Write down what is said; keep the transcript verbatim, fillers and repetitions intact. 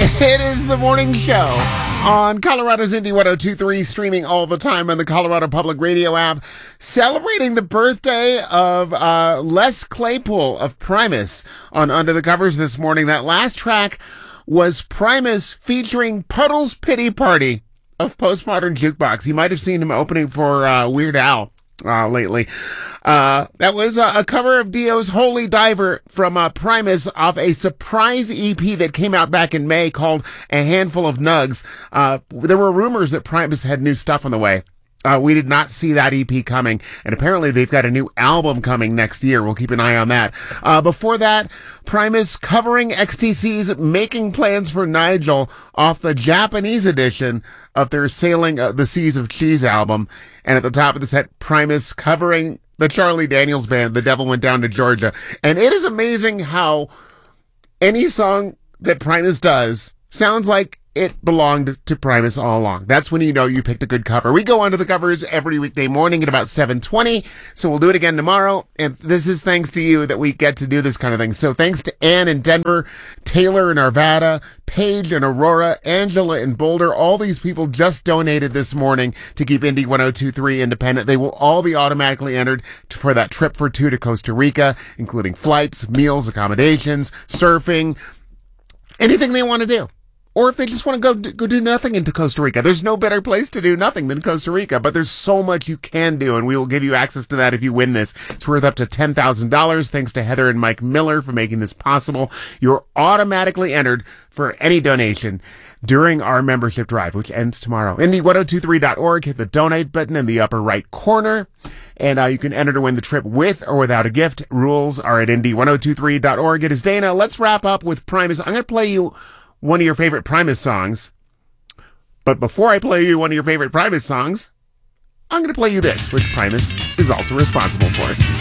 It is the morning show on Colorado's Indie one oh two point three, streaming all the time on the Colorado Public Radio app, celebrating the birthday of uh, Les Claypool of Primus on Under the Covers this morning. That last track was Primus featuring Puddle's Pity Party of Postmodern Jukebox. You might have seen him opening for uh, Weird Al uh, lately. Uh, that was a, a cover of Dio's Holy Diver from uh, Primus off a surprise E P that came out back in May called A Handful of Nugs. Uh, there were rumors that Primus had new stuff on the way. Uh, we did not see that E P coming, and apparently they've got a new album coming next year. We'll keep an eye on that. Uh, before that, Primus covering X T C's Making Plans for Nigel off the Japanese edition of their Sailing uh, the Seas of Cheese album. And at the top of the set, Primus covering the Charlie Daniels Band, The Devil Went Down to Georgia. And it is amazing how any song that Primus does sounds like it belonged to Primus all along. That's when you know you picked a good cover. We go onto the covers every weekday morning at about seven twenty, so we'll do it again tomorrow. And this is thanks to you that we get to do this kind of thing. So thanks to Ann in Denver, Taylor in Arvada, Paige in Aurora, Angela in Boulder. All these people just donated this morning to keep Indie one oh two point three independent. They will all be automatically entered to, for that trip for two to Costa Rica, including flights, meals, accommodations, surfing, anything they want to do. Or if they just want to go go do nothing into Costa Rica. There's no better place to do nothing than Costa Rica, but there's so much you can do, and we will give you access to that if you win this. It's worth up to ten thousand dollars. Thanks to Heather and Mike Miller for making this possible. You're automatically entered for any donation during our membership drive, which ends tomorrow. Indie ten twenty-three dot org, hit the donate button in the upper right corner, and uh, you can enter to win the trip with or without a gift. Rules are at Indie ten twenty-three dot org. It is Dana. Let's wrap up with Primus. I'm going to play you one of your favorite Primus songs. But before I play you one of your favorite Primus songs, I'm going to play you this, which Primus is also responsible for.